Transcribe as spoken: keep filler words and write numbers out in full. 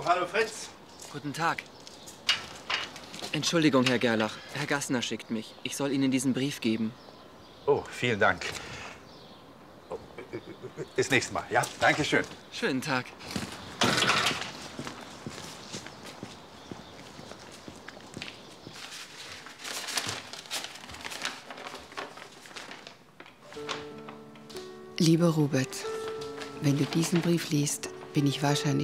hallo Fritz. Guten Tag. Entschuldigung, Herr Gerlach. Herr Gassner schickt mich. Ich soll Ihnen diesen Brief geben. Oh, vielen Dank. Oh, bis nächstes Mal, ja? Dankeschön. Schönen Tag. Lieber Robert, wenn du diesen Brief liest, bin ich wahrscheinlich